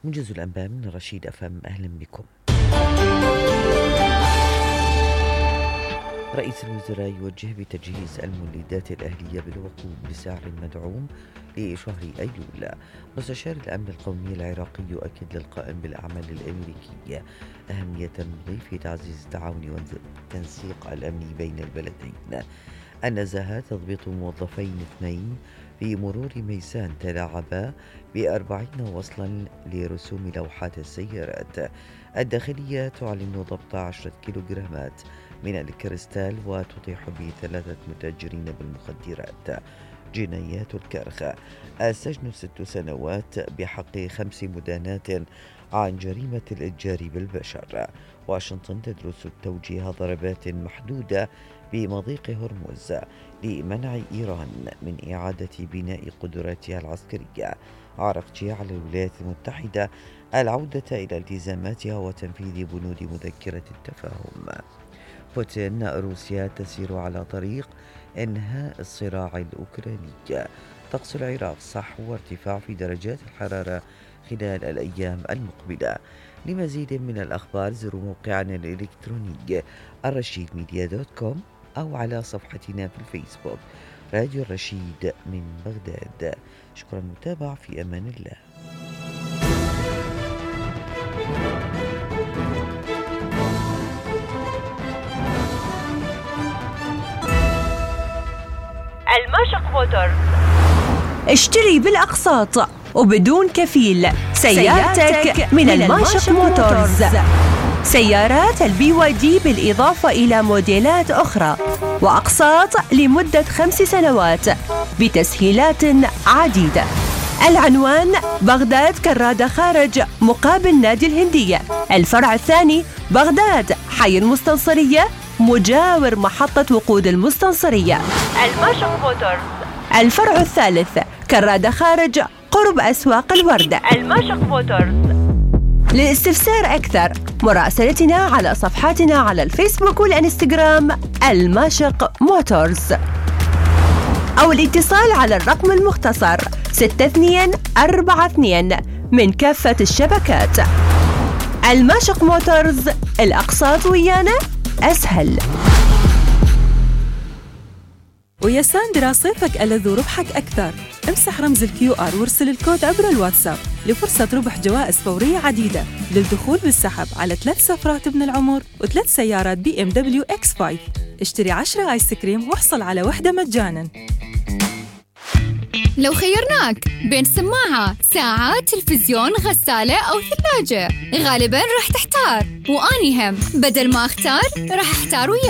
منجز الأنباء من رشيد أفهم، أهلا بكم. رئيس الوزراء يوجه بتجهيز المولدات الأهلية بالوقود بسعر مدعوم لشهر أيلول. مستشار الأمن القومي العراقي يؤكد للقائم بالأعمال الأمريكي أهمية المضي في تعزيز التعاون والتنسيق الأمني بين البلدين. النزاهة تضبط موظفين 2 في مرور ميسان تلاعبا ب40 وصلا لرسوم لوحات السيارات. الداخلية تعلن ضبط 10 كيلوغرامات من الكريستال وتطيح ب3 متاجرين بالمخدرات. جنايات الكرخ، السجن 6 سنوات بحق 5 مدانات عن جريمة الإتجار بالبشر. واشنطن تدرس توجيه ضربات محدودة بمضيق هرمز لمنع إيران من إعادة بناء قدراتها العسكرية. عرقتي على الولايات المتحدة العودة إلى التزاماتها وتنفيذ بنود مذكرة التفاهم. بوتين، روسيا تسير على طريق إنهاء الصراع الأوكراني. طقس العراق صحو وارتفاع في درجات الحرارة خلال الأيام المقبلة. لمزيد من الأخبار زوروا موقعنا الإلكتروني الرشيدميديا.com أو على صفحتنا في الفيسبوك راديو الرشيد من بغداد. شكرا للمتابعة، في أمان الله. الماشق موتورز، اشتري بالأقساط وبدون كفيل سيارتك من الماشق موتورز. سيارات الBYD بالإضافة إلى موديلات أخرى وأقساط لمدة 5 سنوات بتسهيلات عديدة. العنوان: بغداد كرادة خارج مقابل نادي الهندية. الفرع الثاني بغداد حي المستنصرية مجاور محطة وقود المستنصرية. الماشق موتورز. الفرع الثالث كرادة خارج قرب أسواق الوردة. الماشق موتورز. للاستفسار أكثر مراسلتنا على صفحاتنا على الفيسبوك والإنستغرام الماشق موتورز، أو الاتصال على الرقم المختصر 6242 من كافة الشبكات. الماشق موتورز، الأقساط ويانا أسهل. ويا ساندرا صيفك ألذ وربحك أكثر. امسح رمز الQR وارسل الكود عبر الواتساب لفرصة ربح جوائز فورية عديدة للدخول بالسحب على 3 سفرات ابن العمر و3 سيارات BMW X5. اشتري 10 آيس كريم واحصل على 1 مجانا. لو خيرناك بين سماعة، ساعة، تلفزيون، غسالة أو ثلاجة، غالباً راح تحتار، وأني هم بدل ما أختار راح أحتار وياك.